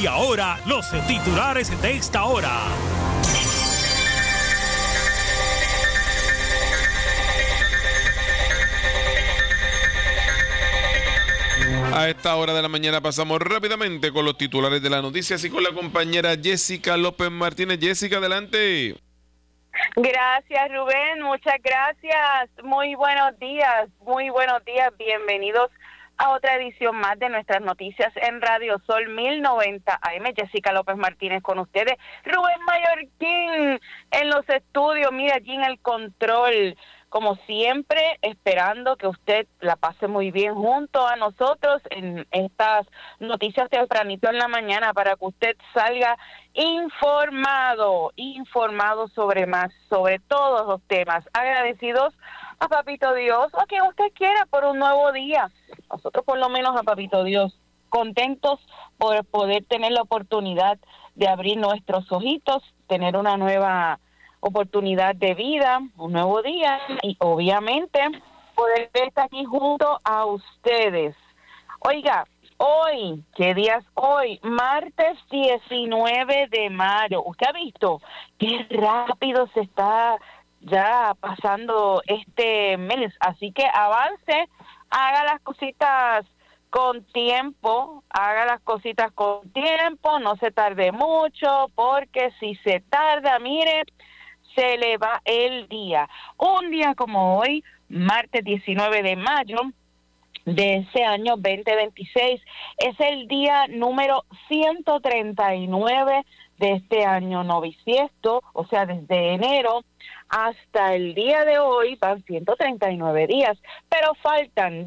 Y ahora, los titulares de esta hora. A esta hora de la mañana pasamos rápidamente con los titulares de las noticias y con la compañera Jessica López Martínez. Jessica, adelante. Gracias, Rubén, muchas gracias. Muy buenos días, bienvenidos a otra edición más de nuestras noticias en Radio Sol 1090 AM. Jessica López Martínez con ustedes. Rubén Mallorquín en los estudios, mira, aquí en el control. Como siempre, esperando que usted la pase muy bien junto a nosotros en estas noticias tempranito en la mañana para que usted salga informado sobre todos los temas. Agradecidos a Papito Dios o a quien usted quiera por un nuevo día. Nosotros por lo menos a Papito Dios, contentos por poder tener la oportunidad de abrir nuestros ojitos, tener una nueva oportunidad de vida, un nuevo día y obviamente poder estar aquí junto a ustedes. Oiga, hoy, ¿qué día es hoy? Martes 19 de mayo. ¿Usted ha visto qué rápido se está ya pasando este mes? Así que avance, haga las cositas con tiempo, no se tarde mucho, porque si se tarda, mire, se le va el día. Un día como hoy, martes 19 de mayo de ese año 2026, es el día número 139 de este año noviciento, o sea, desde enero hasta el día de hoy van 139 días, pero faltan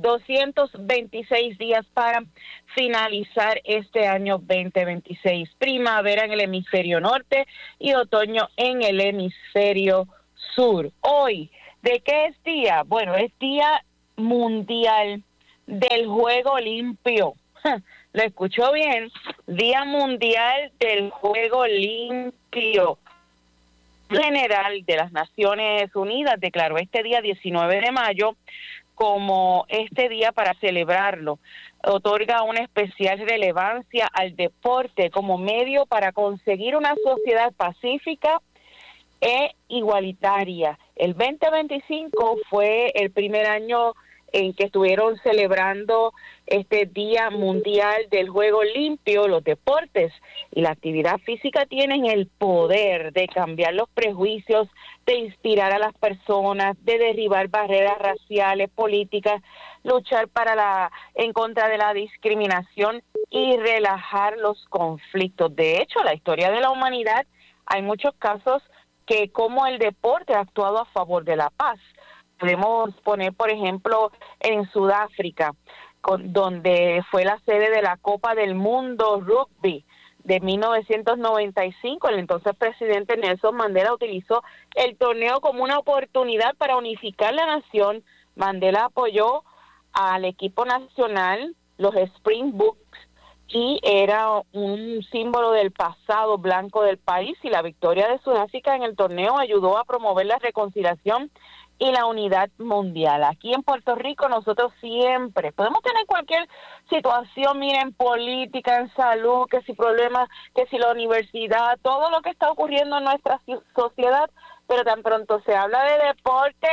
226 días para finalizar este año 2026. Primavera en el hemisferio norte y otoño en el hemisferio sur. Hoy, ¿de qué es día? Bueno, es Día Mundial del Juego Limpio. ¿Lo escuchó bien? Día Mundial del Juego Limpio. General de las Naciones Unidas declaró este día 19 de mayo como este día para celebrarlo. Otorga una especial relevancia al deporte como medio para conseguir una sociedad pacífica e igualitaria. El 2025 fue el primer año en que estuvieron celebrando este Día Mundial del Juego Limpio. Los deportes y la actividad física tienen el poder de cambiar los prejuicios, de inspirar a las personas, de derribar barreras raciales, políticas, luchar en contra de la discriminación y relajar los conflictos. De hecho, en la historia de la humanidad hay muchos casos que como el deporte ha actuado a favor de la paz. Podemos poner, por ejemplo, en Sudáfrica, donde fue la sede de la Copa del Mundo Rugby de 1995. El entonces presidente Nelson Mandela utilizó el torneo como una oportunidad para unificar la nación. Mandela apoyó al equipo nacional, los Springboks, y era un símbolo del pasado blanco del país, y la victoria de Sudáfrica en el torneo ayudó a promover la reconciliación y la unidad mundial. Aquí en Puerto Rico nosotros siempre podemos tener cualquier situación, miren, política, en salud, que si problemas, que si la universidad, todo lo que está ocurriendo en nuestra sociedad, pero tan pronto se habla de deporte,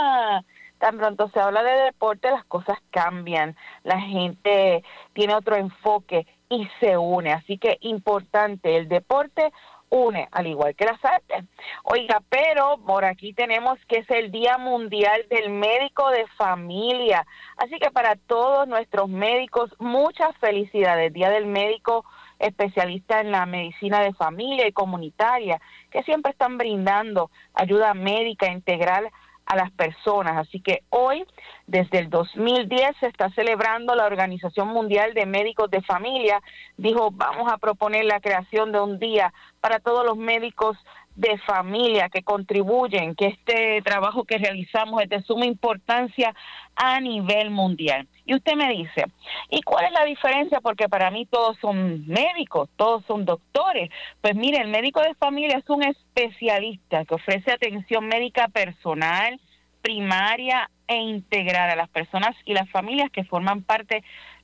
las cosas cambian, la gente tiene otro enfoque y se une, así que importante, el deporte une, al igual que las artes. Oiga, pero por aquí tenemos que es el Día Mundial del Médico de Familia, así que para todos nuestros médicos, muchas felicidades, Día del Médico especialista en la medicina de familia y comunitaria, que siempre están brindando ayuda médica integral a las personas. Así que hoy, desde el 2010, se está celebrando. La Organización Mundial de Médicos de Familia dijo, vamos a proponer la creación de un día para todos los médicos de familia que contribuyen, que este trabajo que realizamos es de suma importancia a nivel mundial. Y usted me dice, ¿y cuál es la diferencia? Porque para mí todos son médicos, todos son doctores. Pues mire, el médico de familia es un especialista que ofrece atención médica personal, primaria e integral a las personas y las familias que forman parte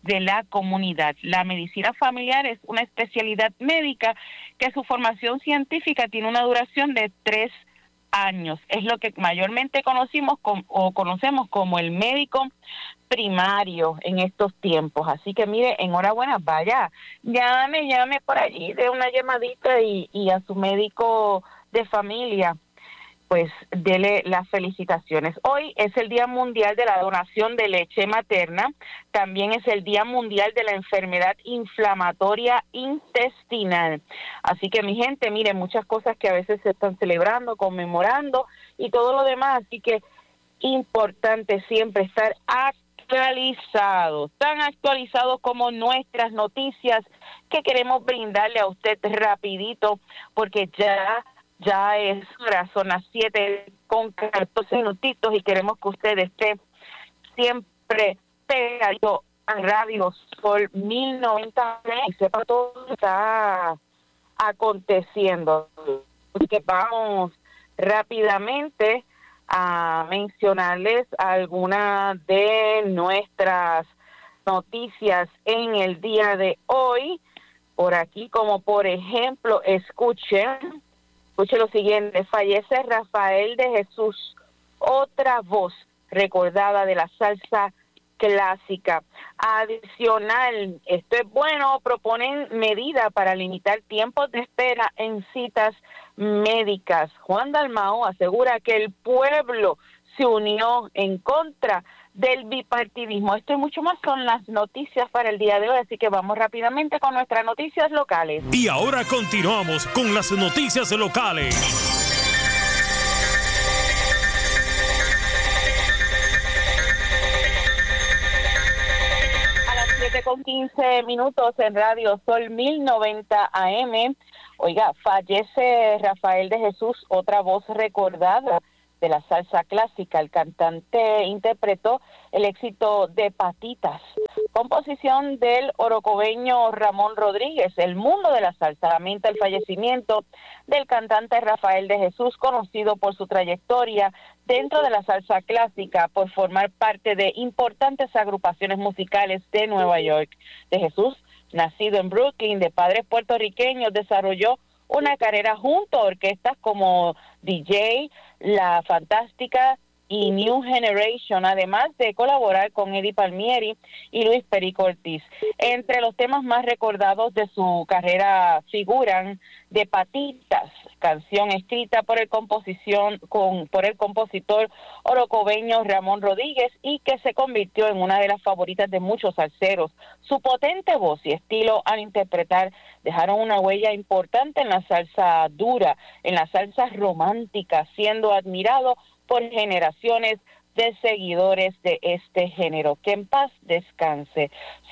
de la comunidad. La medicina familiar es una especialidad médica que su formación científica tiene una duración de 3 años. Es lo que mayormente conocemos como el médico primario en estos tiempos. Así que mire, enhorabuena, vaya, llame por allí, de una llamadita y a su médico de familia, pues dele las felicitaciones. Hoy es el Día Mundial de la Donación de Leche Materna, también es el Día Mundial de la Enfermedad Inflamatoria Intestinal. Así que mi gente, mire, muchas cosas que a veces se están celebrando, conmemorando y todo lo demás, así que importante siempre estar actualizados, tan actualizados como nuestras noticias que queremos brindarle a usted rapidito, porque ya es hora, son las 7:14 minutitos y queremos que usted esté siempre pegado a Radio Sol 1090 y sepa todo lo que está aconteciendo. Así que vamos rápidamente a mencionarles algunas de nuestras noticias en el día de hoy. Por aquí, como por ejemplo, escuche lo siguiente: fallece Rafael de Jesús, otra voz recordada de la salsa clásica. Adicional, esto es bueno, proponen medidas para limitar tiempos de espera en citas médicas. Juan Dalmau asegura que el pueblo se unió en contra del bipartidismo. Esto y mucho más son las noticias para el día de hoy, así que vamos rápidamente con nuestras noticias locales. Y ahora continuamos con las noticias locales. A las 7:15 en Radio Sol 1090 AM. Oiga, fallece Rafael de Jesús, otra voz recordada de la salsa clásica. El cantante interpretó el éxito de Patitas, composición del orocobeño Ramón Rodríguez. El mundo de la salsa lamenta el fallecimiento del cantante Rafael de Jesús, conocido por su trayectoria dentro de la salsa clásica, por formar parte de importantes agrupaciones musicales de Nueva York. De Jesús, nacido en Brooklyn, de padres puertorriqueños, desarrolló una carrera junto a orquestas como DJ, La Fantástica y New Generation, además de colaborar con Eddie Palmieri y Luis Perico Ortiz. Entre los temas más recordados de su carrera figuran De Patitas, canción escrita por el compositor orocobeño Ramón Rodríguez y que se convirtió en una de las favoritas de muchos salseros. Su potente voz y estilo al interpretar dejaron una huella importante en la salsa dura, en la salsa romántica, siendo admirado por generaciones de seguidores de este género. Que en paz descanse.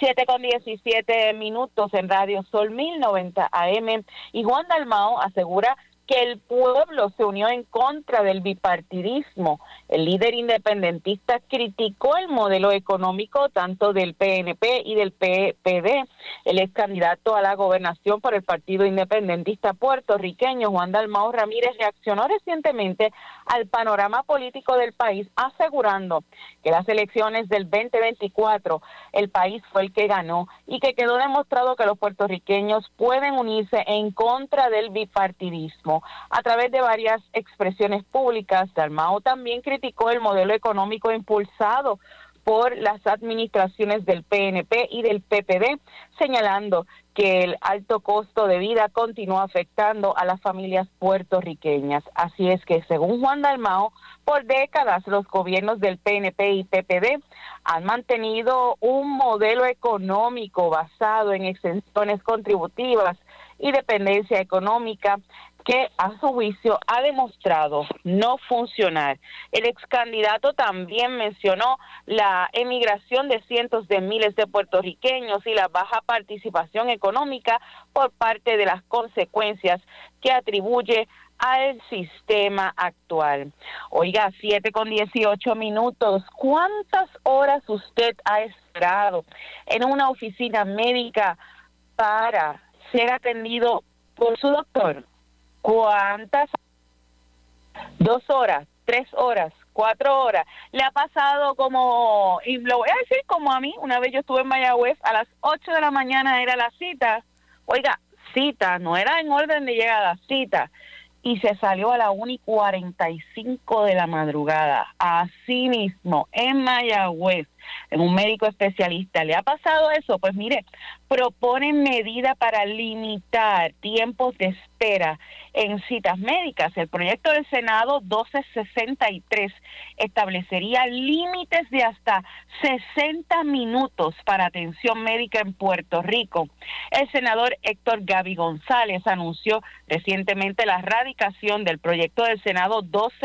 7:17 en Radio Sol 1090 AM. Y Juan Dalmau asegura que el pueblo se unió en contra del bipartidismo. El líder independentista criticó el modelo económico tanto del PNP y del PPD. El ex candidato a la gobernación por el Partido Independentista puertorriqueño, Juan Dalmau Ramírez, reaccionó recientemente al panorama político del país, asegurando que las elecciones del 2024 el país fue el que ganó y que quedó demostrado que los puertorriqueños pueden unirse en contra del bipartidismo. A través de varias expresiones públicas, Dalmau también criticó el modelo económico impulsado por las administraciones del PNP y del PPD, señalando que el alto costo de vida continúa afectando a las familias puertorriqueñas. Así es que, según Juan Dalmau, por décadas los gobiernos del PNP y PPD han mantenido un modelo económico basado en exenciones contributivas y dependencia económica que a su juicio ha demostrado no funcionar. El ex candidato también mencionó la emigración de cientos de miles de puertorriqueños y la baja participación económica por parte de las consecuencias que atribuye al sistema actual. Oiga, 7:18. ¿Cuántas horas usted ha esperado en una oficina médica para ser atendido por su doctor? ¿Cuántas? 2 horas, 3 horas, 4 horas. Le ha pasado como, y lo voy a decir como a mí, una vez yo estuve en Mayagüez, a las 8 de la mañana era la cita, oiga, cita, no era en orden de llegada, cita, y se salió a la 1:45 de la madrugada, así mismo, en Mayagüez, en un médico especialista. ¿Le ha pasado eso? Pues mire, proponen medidas para limitar tiempos de espera en citas médicas. El proyecto del Senado 1263 establecería límites de hasta 60 minutos para atención médica en Puerto Rico. El senador Héctor Gaby González anunció recientemente la erradicación del proyecto del Senado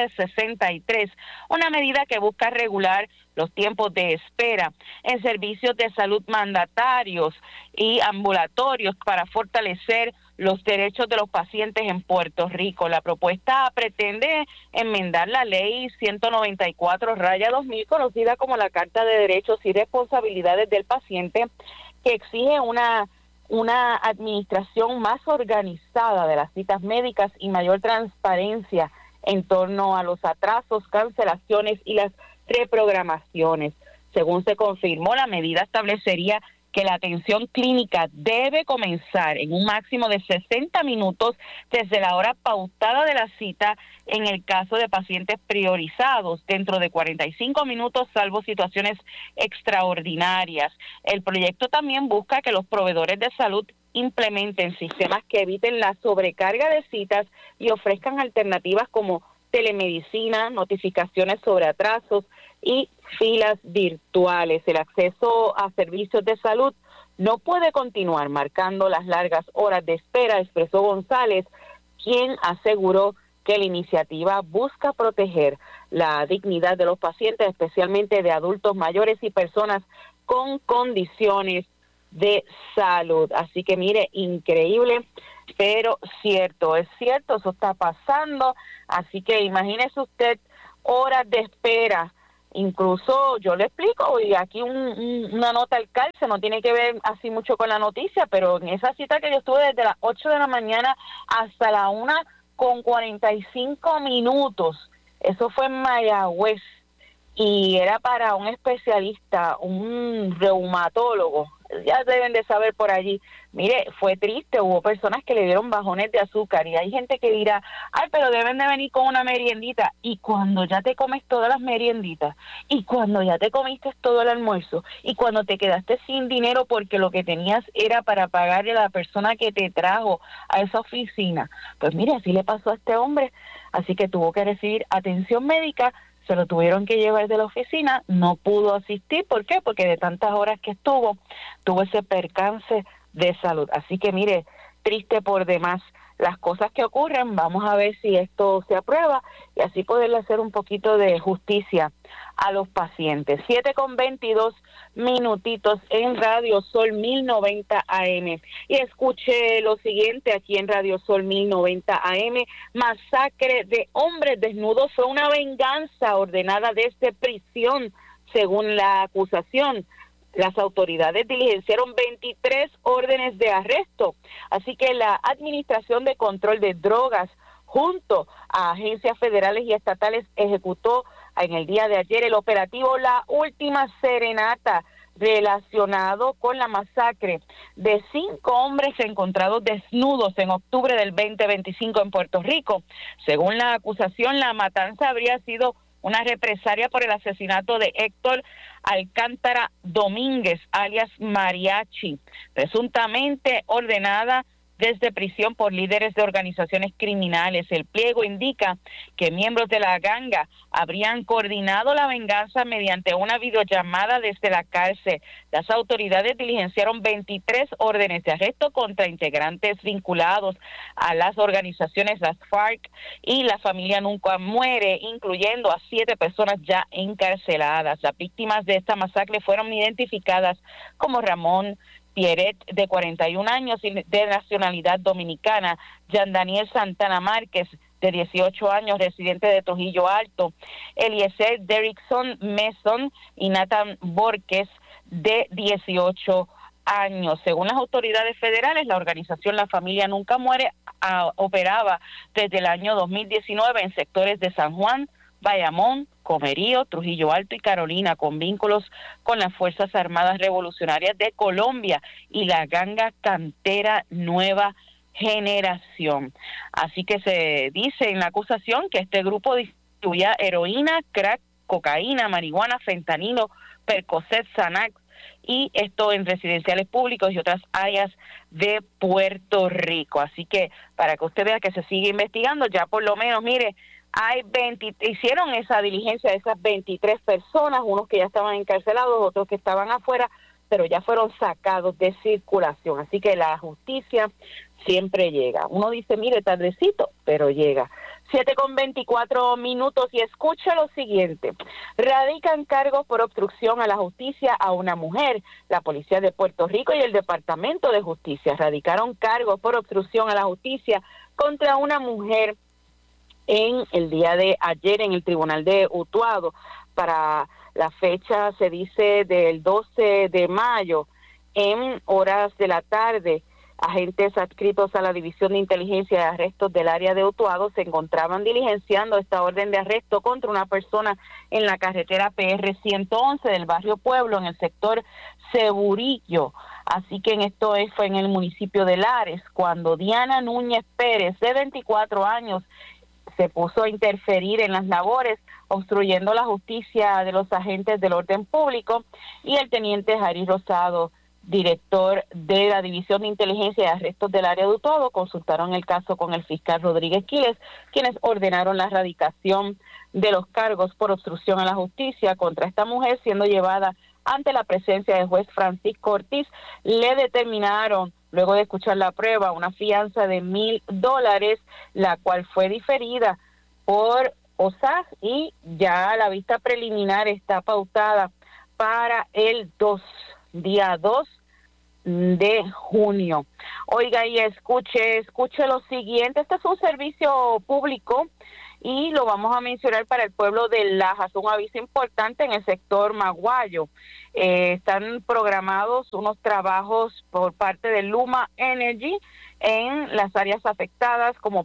1263, una medida que busca regular los tiempos de espera en servicios de salud mandatarios y ambulatorios para fortalecer los derechos de los pacientes en Puerto Rico. La propuesta pretende enmendar la ley 194/2000, conocida como la Carta de Derechos y Responsabilidades del Paciente, que exige una administración más organizada de las citas médicas y mayor transparencia en torno a los atrasos, cancelaciones y las reprogramaciones. Según se confirmó, la medida establecería que la atención clínica debe comenzar en un máximo de 60 minutos desde la hora pautada de la cita en el caso de pacientes priorizados, dentro de 45 minutos, salvo situaciones extraordinarias. El proyecto también busca que los proveedores de salud implementen sistemas que eviten la sobrecarga de citas y ofrezcan alternativas como telemedicina, notificaciones sobre atrasos y filas virtuales. El acceso a servicios de salud no puede continuar marcando las largas horas de espera, expresó González, quien aseguró que la iniciativa busca proteger la dignidad de los pacientes, especialmente de adultos mayores y personas con condiciones de salud. Así que mire, increíble, pero cierto, es cierto, eso está pasando. Así que imagínese usted horas de espera. Incluso yo le explico, y aquí una nota al calce, no tiene que ver así mucho con la noticia, pero en esa cita que yo estuve desde las 8 de la mañana hasta la 1:45, eso fue en Mayagüez, y era para un especialista, un reumatólogo, ya deben de saber por allí. Mire, fue triste, hubo personas que le dieron bajones de azúcar, y hay gente que dirá, ay, pero deben de venir con una meriendita. Y cuando ya te comes todas las merienditas, y cuando ya te comiste todo el almuerzo, y cuando te quedaste sin dinero porque lo que tenías era para pagarle a la persona que te trajo a esa oficina, pues mire, así le pasó a este hombre. Así que tuvo que recibir atención médica, se lo tuvieron que llevar de la oficina, no pudo asistir. ¿Por qué? Porque de tantas horas que tuvo ese percance de salud. Así que mire, triste por demás las cosas que ocurren. Vamos a ver si esto se aprueba y así poderle hacer un poquito de justicia a los pacientes. 7:22 minutitos en Radio Sol 1090 AM. Y escuche lo siguiente aquí en Radio Sol 1090 AM. Masacre de hombres desnudos fue una venganza ordenada desde prisión, según la acusación. Las autoridades diligenciaron 23 órdenes de arresto. Así que la Administración de Control de Drogas, junto a agencias federales y estatales, ejecutó en el día de ayer el operativo La Última Serenata, relacionado con la masacre de 5 hombres encontrados desnudos en octubre del 2025 en Puerto Rico. Según la acusación, la matanza habría sido una represalia por el asesinato de Héctor Alcántara Domínguez, alias Mariachi, presuntamente ordenada desde prisión por líderes de organizaciones criminales. El pliego indica que miembros de la ganga habrían coordinado la venganza mediante una videollamada desde la cárcel. Las autoridades diligenciaron 23 órdenes de arresto contra integrantes vinculados a las organizaciones las FARC y la familia Nunca Muere, incluyendo a 7 personas ya encarceladas. Las víctimas de esta masacre fueron identificadas como Ramón Pierret, de 41 años y de nacionalidad dominicana; Jean Daniel Santana Márquez, de 18 años, residente de Trujillo Alto; Eliezer Derrickson Mason y Nathan Borges, de 18 años. Según las autoridades federales, la organización La Familia Nunca Muere operaba desde el año 2019 en sectores de San Juan, Bayamón, Comerío, Trujillo Alto y Carolina, con vínculos con las Fuerzas Armadas Revolucionarias de Colombia y la ganga cantera Nueva Generación. Así que se dice en la acusación que este grupo distribuía heroína, crack, cocaína, marihuana, fentanilo, Percocet, Xanax, y esto en residenciales públicos y otras áreas de Puerto Rico. Así que para que usted vea que se sigue investigando, ya por lo menos, mire, hicieron esa diligencia de esas 23 personas, unos que ya estaban encarcelados, otros que estaban afuera, pero ya fueron sacados de circulación. Así que la justicia siempre llega. Uno dice, mire, tardecito, pero llega. 7:24 y escucha lo siguiente. Radican cargos por obstrucción a la justicia a una mujer. La Policía de Puerto Rico y el Departamento de Justicia radicaron cargos por obstrucción a la justicia contra una mujer en el día de ayer en el Tribunal de Utuado. Para la fecha se dice del 12 de mayo en horas de la tarde. Agentes adscritos a la División de Inteligencia y Arrestos del área de Utuado se encontraban diligenciando esta orden de arresto contra una persona en la carretera PR 111 del barrio Pueblo, en el sector Ceburillo. Así que fue en el municipio de Lares, cuando Diana Núñez Pérez, de 24 años, se puso a interferir en las labores, obstruyendo la justicia de los agentes del orden público, y el teniente Jari Rosado, director de la División de Inteligencia y Arrestos del área de Utuado, consultaron el caso con el fiscal Rodríguez Quiles, quienes ordenaron la erradicación de los cargos por obstrucción a la justicia contra esta mujer, siendo llevada ante la presencia del juez Francisco Ortiz. Le determinaron, luego de escuchar la prueba, una fianza de $1,000, la cual fue diferida por OSAG, y ya la vista preliminar está pautada para el día 2 de junio. Oiga y escuche lo siguiente. Este es un servicio público y lo vamos a mencionar para el pueblo de Lajas, un aviso importante en el sector Maguayo. Están programados unos trabajos por parte de Luma Energy en las áreas afectadas como